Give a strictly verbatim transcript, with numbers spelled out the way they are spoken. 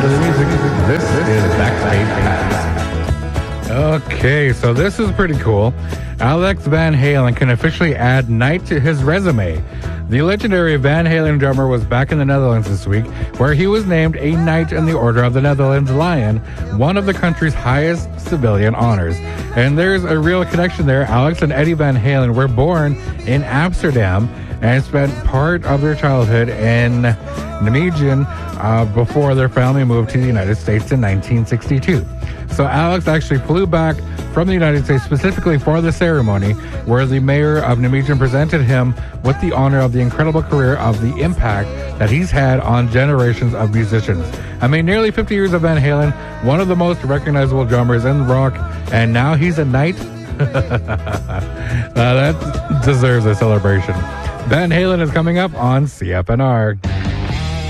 to the music. This is Backstage Pass. Okay, so this is pretty cool. Alex Van Halen can officially add Knight to his resume. The legendary Van Halen drummer was back in the Netherlands this week, where he was named a Knight in the Order of the Netherlands Lion, one of the country's highest civilian honors. And there's a real connection there. Alex and Eddie Van Halen were born in Amsterdam and spent part of their childhood in Nijmegen uh, before their family moved to the United States in nineteen sixty-two. So Alex actually flew back from the United States specifically for the ceremony, where the mayor of Nijmegen presented him with the honor of the incredible career of the impact that he's had on generations of musicians. I mean, nearly fifty years of Van Halen, one of the most recognizable drummers in rock, and now he's a Knight. uh, that deserves a celebration. Van Halen is coming up on C F N R.